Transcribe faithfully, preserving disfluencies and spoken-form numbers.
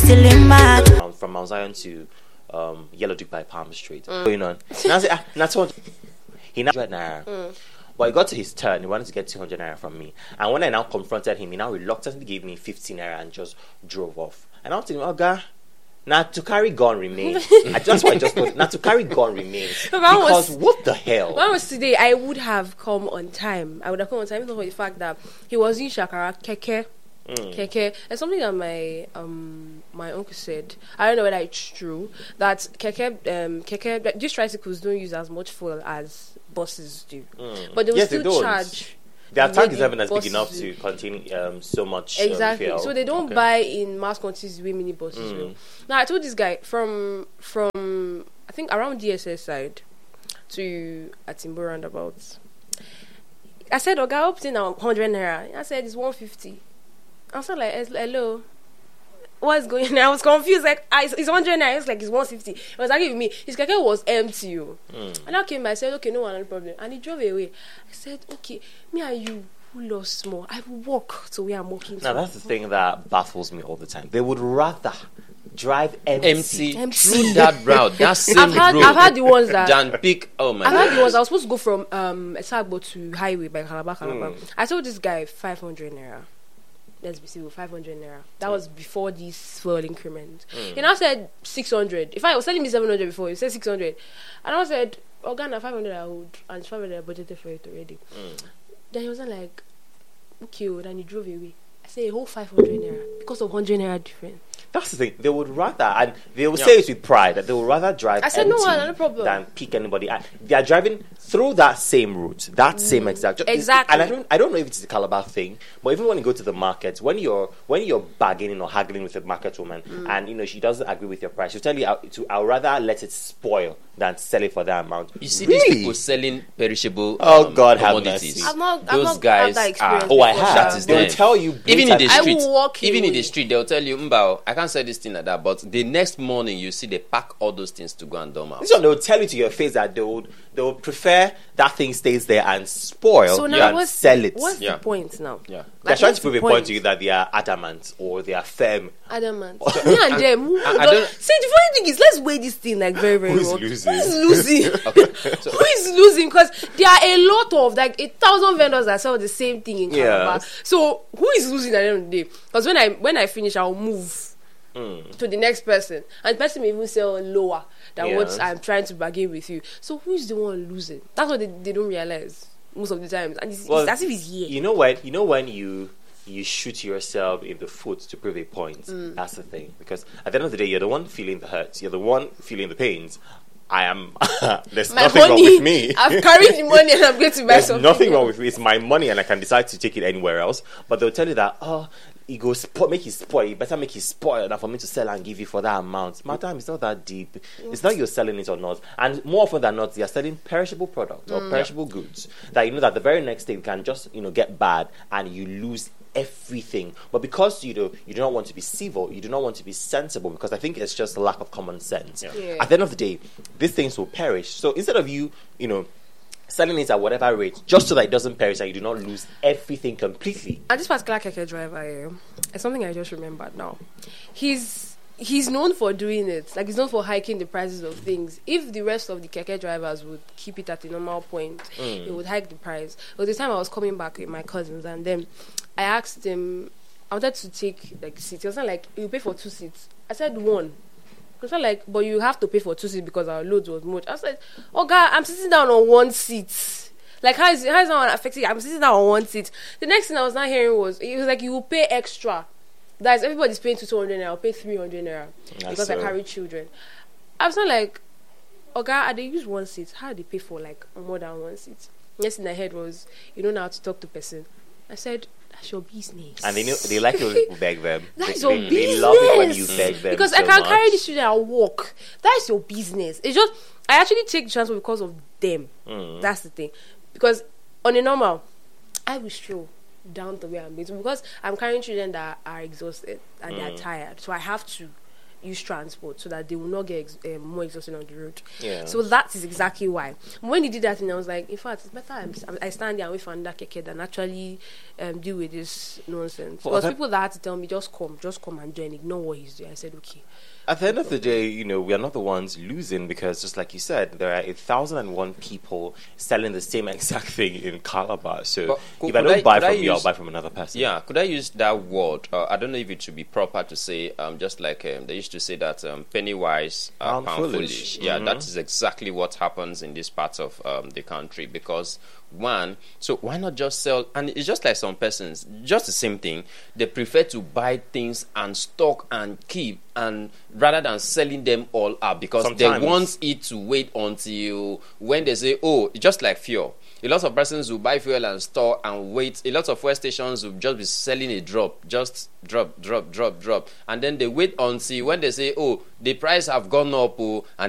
still in my. Um, from Mount Zion to um, Yellow Duke by Palm Street. Mm. Going on. Now I say, ah, that's what he now one hundred naira. Mm. But he got to his turn. He wanted to get two hundred naira from me. And when I now confronted him, he now reluctantly gave me fifteen naira and just drove off. And I was thinking, oh, God. Now to carry gun remain. I just want to just put now to carry gun remain. Because was, what the hell? When I was today, I would have come on time. I would have come on time even for the fact that he was in Shakara Keke. Mm. Keke. And something that my um my uncle said. I don't know whether it's true. That Keke um Keke these tricycles don't use as much fuel as buses do. Mm. But they will yes, still they charge. Their tank is even as big enough to contain um, so much exactly. Um, so they don't okay. buy in mass quantities the way mini buses mm. will. Now I told this guy from from I think around D S S side to Atimbo roundabout. I said, "Okay, I opted now one hundred naira." I said, "It's one fifty." I was like, "Hello, what's going on?" I was confused. Like, I, it's one hundred naira. It's like it's one fifty. It was arguing with me. His keke was empty. Mm. And I came. I said, "Okay, no one, no problem." And he drove away. I said, "Okay, me and you who lost more. I will walk to where I'm walking." Now to. That's the thing that baffles me all the time. They would rather drive empty, empty, empty. through that route. That same I've had, road. I've had the ones that Jan Pick. Oh my! I've God. had the ones I was supposed to go from um Esagbo to Highway by Calabar, Calabar. Mm. I told this guy five hundred naira. Let's be civil, five hundred naira. That mm. was before this fuel increment. Mm. He now said six hundred. If I was telling me seven hundred before, he said six hundred. And I said, oh, Ghana, five hundred I would, and it's five hundred I budgeted for it already. Mm. Then he wasn't like, okay, then he drove away. I said, a whole five hundred naira because of one hundred naira difference. That's the thing. They would rather, and they will yeah. say it with pride, that they would rather drive I said, empty no, no problem. than pick anybody. And they are driving through that same route, that mm. same exact. Exactly. And I don't, I don't know if it's the Calabar thing, but even when you go to the market, when you're when you're bargaining or haggling with a market woman, mm. and you know she doesn't agree with your price, she'll tell you, I, to, I'd rather let it spoil than sell it for that amount. You see really? These people selling perishable. Oh um, God, have commodities. mercy. I'm not, Those I'm not guys that are. Oh, I have. That is they will them. tell you even in the I street. will walk even away. in the street, they'll tell you, Mbao, I can't sell this thing like that. But the next morning, you see they pack all those things to go and dump out. This one, they will tell you to your face that they would they would prefer that thing stays there and spoil so now than what's, sell it. What's yeah. the point now? Yeah, like, they're trying to the prove a point? point to you that they are adamant or they are firm. Adamant. Me and them. Who I, I don't, don't, see, the funny thing is, let's weigh this thing like very, very Who's well. losing? Who's losing? okay, so, Who is losing? Because there are a lot of like a thousand vendors that sell the same thing in Calabar. Yes. So who is losing at the end of the day? Because when I when I finish, I'll move mm. to the next person, and the person may even sell lower than yes. what I'm trying to bargain with you. So who is the one losing? That's what they, they don't realize most of the times, and it's, well, it's as if it's here. You know when you know when you you shoot yourself in the foot to prove a point. Mm. That's the thing, because at the end of the day, you're the one feeling the hurts. You're the one feeling the pains. I am. There's my nothing money, wrong with me. I've carried the money and I'm going to buy There's something. nothing wrong with me. It's my money and I can decide to take it anywhere else. But they'll tell you that, oh, it goes spo- make it spoil. You better make it spoil than for me to sell and give you for that amount. Madam, it's not that deep. It's not you're selling it or not. And more often than not, they are selling perishable products or mm. perishable goods that you know that the very next day can just you know get bad and you lose everything. But because you know you do not want to be civil, you do not want to be sensible, because I think it's just a lack of common sense. Yeah. Yeah. At the end of the day, these things will perish. So instead of you, you know, selling it at whatever rate, just so that it doesn't perish and you do not lose everything completely. And this particular keke driver, yeah, it's something I just remembered now. He's he's known for doing it. Like, he's known for hiking the prices of things. If the rest of the keke drivers would keep it at a normal point, mm. he would hike the price. But the time I was coming back with my cousins, and then I asked him, I wanted to take like seats. He was like, you pay for two seats. I said one. He was like, but you have to pay for two seats because our load was much. I said, oh God, I'm sitting down on one seat. Like, how is, how is that affecting? I'm sitting down on one seat. The next thing I was not hearing was, he was like, you will pay extra. That is, everybody's paying two hundred naira. I'll pay three hundred naira because so. I carry children. I was not like, oh God, they use one seat. How do they pay for like more than one seat? Next thing I heard was, you don't know how to talk to person. I said, that's your business. And they know they like it when people beg them. That's they, your they, business. They love it when you beg them. Because so I can much. carry this children and walk. That's your business. It's just, I actually take the transport because of them. Mm. That's the thing. Because on a normal, I will stroll down to where I'm going to, because I'm carrying children that are exhausted and mm. they're tired. So I have to, use transport so that they will not get ex- um, more exhausted on the road. Yeah. So that is exactly why. When he did that thing, I was like, in fact, it's better I'm, I stand there and wait for another keke than actually um, deal with this nonsense. Well, Because that- people that had to tell me, just come, just come and join, ignore what he's doing. I said, okay. At the end of the day, you know, we are not the ones losing because, just like you said, there are a thousand and one people selling the same exact thing in Calabar. So But could- if I could don't I- buy could I from you, I'll use- buy from another person. Yeah, could I use that word? Uh, I don't know if it should be proper to say, um, just like um, they used to say that um, penny wise, uh, Pound pound, foolish. foolish. Yeah, Mhm. that is exactly what happens in this part of um, the country because one, so why not just sell? And it's just like some persons, just the same thing. They prefer to buy things and stock and keep, and rather than selling them all up because Sometimes. they want it to wait until when they say, oh, just like fuel. A lot of persons will buy fuel and store and wait. A lot of fuel stations will just be selling a drop, just drop, drop, drop, drop. And then they wait until when they say, oh, the price have gone up, oh, and